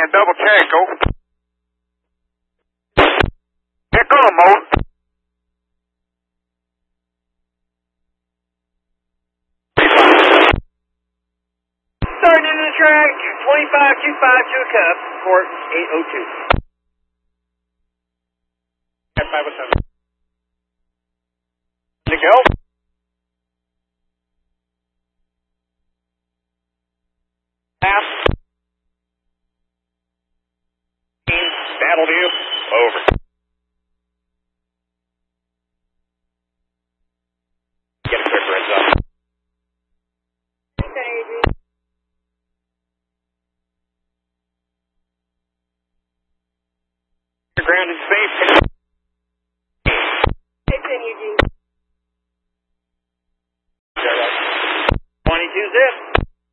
and double check, go. Check on them, Mo. Starting into the track, 25-25 to a cup, port 802. At 507. To go. Pass. Battle you. Over.